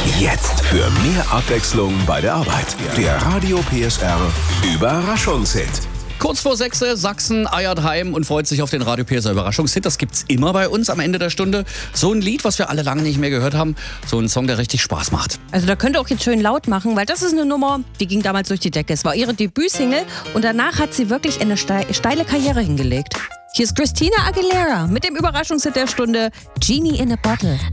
Jetzt für mehr Abwechslung bei der Arbeit. Der Radio PSR Überraschungshit. Kurz vor 6 Sachsen eiert heim und freut sich auf den Radio PSR Überraschungshit. Das gibt's immer bei uns am Ende der Stunde. So ein Lied, was wir alle lange nicht mehr gehört haben. So ein Song, der richtig Spaß macht. Also da könnt ihr auch jetzt schön laut machen, weil das ist eine Nummer, die ging damals durch die Decke. Es war ihre Debütsingle und danach hat sie wirklich eine steile Karriere hingelegt. Hier ist Christina Aguilera mit dem Überraschungshit der Stunde, Genie in a Bottle.